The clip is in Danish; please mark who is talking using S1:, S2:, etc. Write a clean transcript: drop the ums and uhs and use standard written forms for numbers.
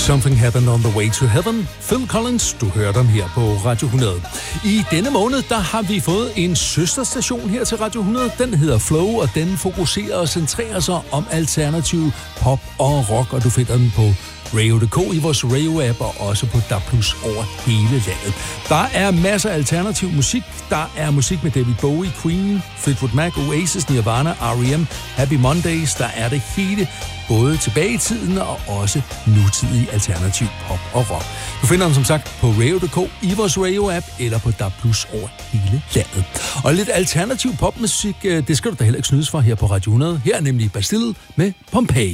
S1: Something Happened on the Way to Heaven. Phil Collins, du hører dem her på Radio 100. I denne måned, der har vi fået en søsterstation her til Radio 100. Den hedder Flow, og den fokuserer og centrerer sig om alternativ pop og rock, og du finder den på Radio.dk i vores Radio-app og også på DAB+ over hele landet. Der er masser af alternativ musik. Der er musik med David Bowie, Queen, Fleetwood Mac, Oasis, Nirvana, R.E.M., Happy Mondays. Der er det hele, både tilbage i tiden og også nutidig alternativ pop og rock. Du finder dem som sagt på Radio.dk i vores Radio-app eller på DAB+ over hele landet. Og lidt alternativ popmusik, det skal du da heller ikke snydes for her på Radio 100. Her er nemlig Bastille med Pompeii.